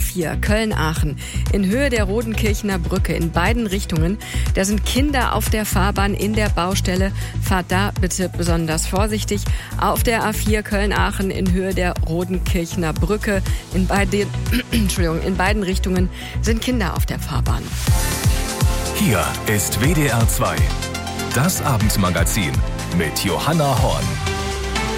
A4 Köln-Aachen in Höhe der Rodenkirchener Brücke in beiden Richtungen. Da sind Kinder auf der Fahrbahn in der Baustelle. Fahrt da bitte besonders vorsichtig. Auf der A4 Köln-Aachen in Höhe der Rodenkirchener Brücke in beiden Richtungen sind Kinder auf der Fahrbahn. Hier ist WDR 2, das Abendmagazin mit Johanna Horn.